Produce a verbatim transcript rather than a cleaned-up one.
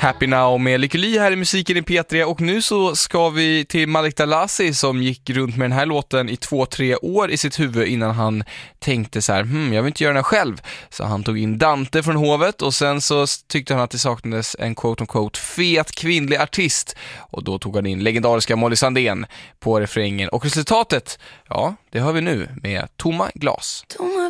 Happy Now med Lykke Li här i musiken i P tre. Och nu så ska vi till Malik Dalasi som gick runt med den här låten i två, tre år i sitt huvud innan han tänkte så här, hmm, jag vill inte göra den här själv. Så han tog in Dante från hovet och sen så tyckte han att det saknades en quote-on-quote fet kvinnlig artist. Och då tog han in legendariska Molly Sandén på refrängen. Och resultatet, ja, det hör vi nu med Tomma glas. Tomma